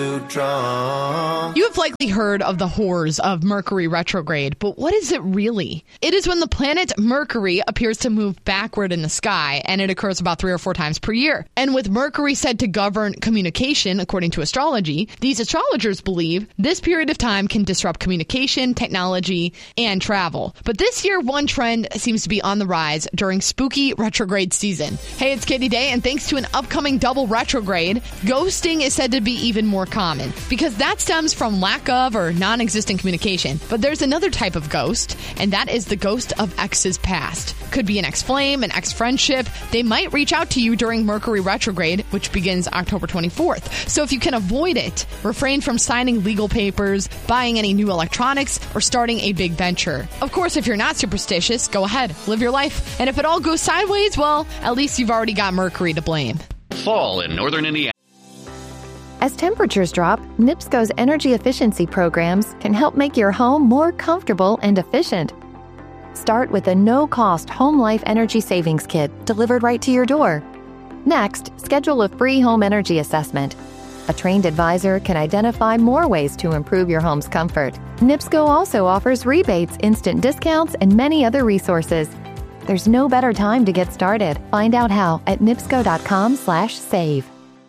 You have likely heard of the horrors of Mercury retrograde, but what is it really? It is when the planet Mercury appears to move backward in the sky, and it occurs about 3 or 4 times per year. And with Mercury said to govern communication, according to astrology, these astrologers believe this period of time can disrupt communication, technology, and travel. But this year, one trend seems to be on the rise during spooky retrograde season. Hey, it's Katie Day, and thanks to an upcoming double retrograde, ghosting is said to be even more common, because that stems from lack of or non-existent communication. But there's another type of ghost, and that is the ghost of ex's past. Could be an ex-flame, an ex-friendship. They might reach out to you during Mercury retrograde, which begins October 24th. So if you can avoid it, refrain from signing legal papers, buying any new electronics, or starting a big venture. Of course, if you're not superstitious, go ahead, live your life. And if it all goes sideways, well, at least you've already got Mercury to blame. Fall in northern Indiana. As temperatures drop, NIPSCO's energy efficiency programs can help make your home more comfortable and efficient. Start with a no-cost Home Life Energy Savings Kit delivered right to your door. Next, schedule a free home energy assessment. A trained advisor can identify more ways to improve your home's comfort. NIPSCO also offers rebates, instant discounts, and many other resources. There's no better time to get started. Find out how at nipsco.com/save.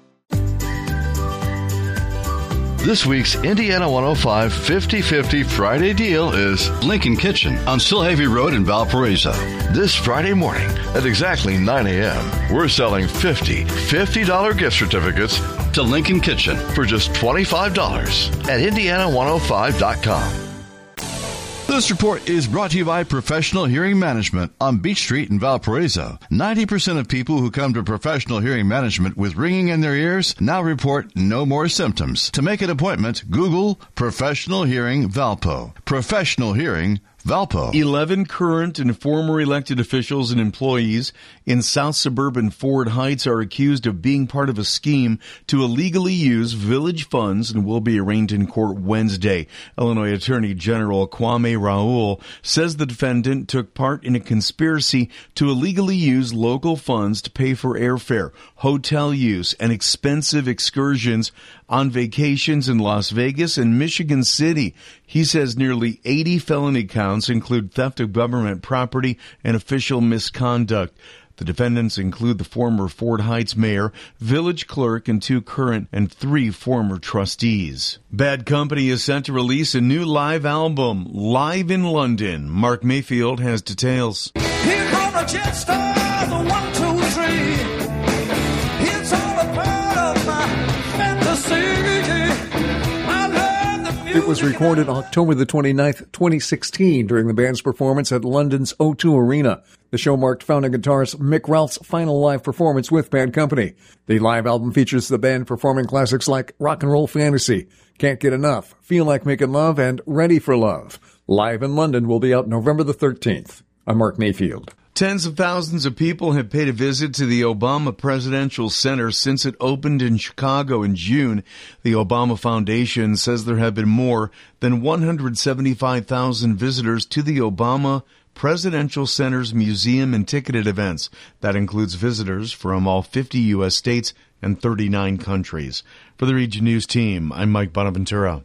This week's Indiana 105 50-50 Friday deal is Lincoln Kitchen on Silhavy Road in Valparaiso. this Friday morning at exactly 9 a.m. We're selling $50 gift certificates to Lincoln Kitchen for just $25 at Indiana105.com. This report is brought to you by Professional Hearing Management on Beach Street in Valparaiso. 90% of people who come to Professional Hearing Management with ringing in their ears now report no more symptoms. To make an appointment, Google Professional Hearing Valpo. Professional Hearing Valpo. 11 current and former elected officials and employees in South Suburban Ford Heights are accused of being part of a scheme to illegally use village funds and will be arraigned in court Wednesday. Illinois Attorney General Kwame Raoul says the defendant took part in a conspiracy to illegally use local funds to pay for airfare, hotel use, and expensive excursions on vacations in Las Vegas and Michigan City. He says nearly 80 felony counts include theft of government property and official misconduct. The defendants include the former Ford Heights mayor, village clerk, and 2 current and 3 former trustees. Bad Company is set to release a new live album, Live in London. Mark Mayfield has details. Here come the jet stars, the 1, 2, 3. It's all a part of my fantasy. It was recorded October the 29th, 2016, during the band's performance at London's O2 Arena. The show marked founding guitarist Mick Ralph's final live performance with Bad Company. The live album features the band performing classics like Rock and Roll Fantasy, Can't Get Enough, Feel Like Making Love, and Ready for Love. Live in London will be out November the 13th. I'm Mark Mayfield. Tens of thousands of people have paid a visit to the Obama Presidential Center since it opened in Chicago in June. The Obama Foundation says there have been more than 175,000 visitors to the Obama Presidential Center's museum and ticketed events. That includes visitors from all 50 U.S. states and 39 countries. For the Region News team, I'm Mike Bonaventura.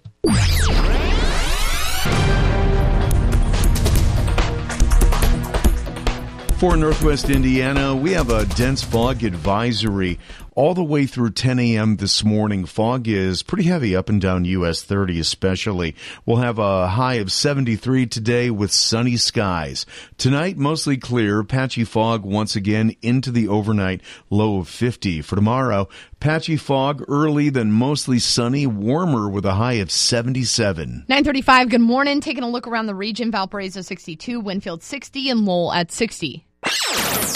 For Northwest Indiana, we have a dense fog advisory all the way through 10 a.m. this morning. Fog is pretty heavy up and down US 30 especially. We'll have a high of 73 today with sunny skies. Tonight, mostly clear, patchy fog once again into the overnight, low of 50. For tomorrow, patchy fog early, then mostly sunny, warmer with a high of 77. 9:35, good morning. Taking a look around the region, Valparaiso 62, Winfield 60, and Lowell at 60.